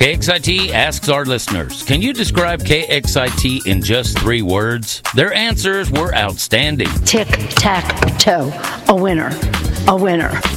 KXIT asks our listeners, can you describe KXIT in just 3 words? Their answers were outstanding. Tic-tac-toe. A winner. A winner.